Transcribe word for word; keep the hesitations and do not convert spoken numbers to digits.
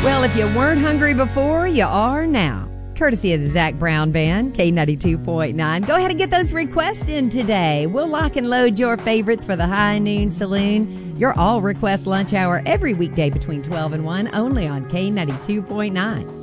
Well, if you weren't hungry before, you are now. Courtesy of the Zach Brown Band, K ninety-two point nine. Go ahead and get those requests in today. We'll lock and load your favorites for the High Noon Saloon. Your all-request lunch hour every weekday between twelve and one, only on K ninety-two point nine.